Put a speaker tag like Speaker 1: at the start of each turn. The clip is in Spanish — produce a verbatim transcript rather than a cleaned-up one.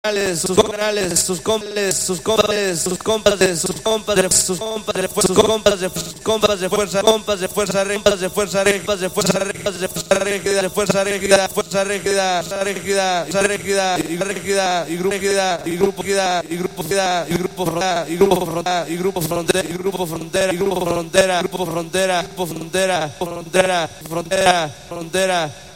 Speaker 1: sus canales, sus compas, sus compas, sus compas de sus compas de sus compas de sus compas de sus compas de fuerza, compas de fuerza, compas de fuerza, compas de fuerza, compas de fuerza rígida, de fuerza rígida, fuerza rígida, rígida, rígida, y rígida, y grupo rígida, y grupo rígida, y grupo rígida, y grupo frontera, y grupo frontera, y grupo frontera, y grupo frontera, y grupo frontera, grupo frontera, grupo frontera, frontera, frontera, frontera.